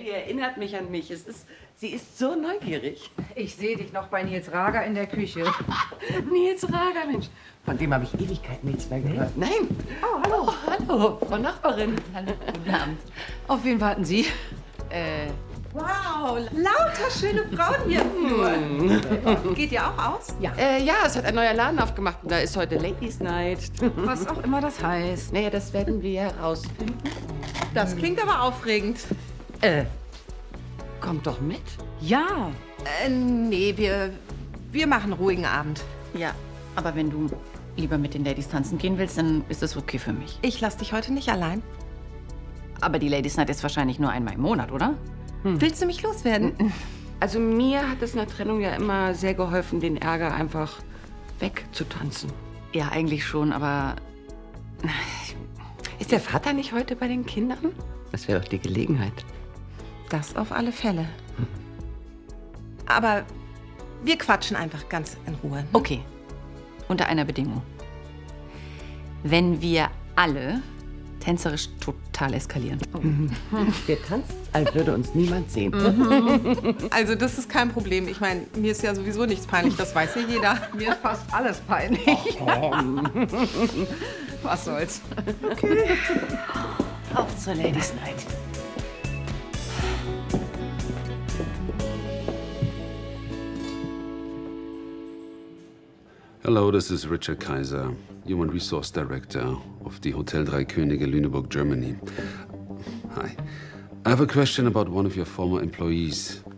die erinnert mich an mich. Sie ist so neugierig. Ich sehe dich noch bei Nils Rager in der Küche. Nils Rager, Mensch. Von dem habe ich Ewigkeiten nichts mehr gehört. Nein. Oh, hallo. Oh, hallo, Frau Nachbarin. Hallo, guten Abend. Auf wen warten Sie? Wow, lauter schöne Frauen hier im Flur. Geht ihr auch aus? Ja. Ja, es hat ein neuer Laden aufgemacht. Da ist heute Ladies Night. Was auch immer das heißt. Naja, das werden wir herausfinden. Das klingt aber aufregend. Kommt doch mit. Ja. Nee, wir machen einen ruhigen Abend. Ja, aber wenn du lieber mit den Ladies tanzen gehen willst, dann ist das okay für mich. Ich lass dich heute nicht allein. Aber die Ladies Night ist wahrscheinlich nur einmal im Monat, oder? Willst du mich loswerden? Also mir hat es in der Trennung ja immer sehr geholfen, den Ärger einfach wegzutanzen. Ja, eigentlich schon, aber Ist der Vater nicht heute bei den Kindern? Das wäre doch die Gelegenheit. Das auf alle Fälle. Aber wir quatschen einfach ganz in Ruhe. Ne? okay. Unter einer Bedingung. Wenn wir alle tänzerisch total eskalieren. Wir tanzen, als würde uns niemand sehen. Also das ist kein Problem. Ich meine, mir ist ja sowieso nichts peinlich, das weiß ja jeder. Mir ist fast alles peinlich. Was soll's. Okay. Auf zur Ladies Night. Hello, this is Richard Kaiser, Human Resource Director of the Hotel Drei Könige, Lüneburg, Germany. Hi. I have a question about one of your former employees.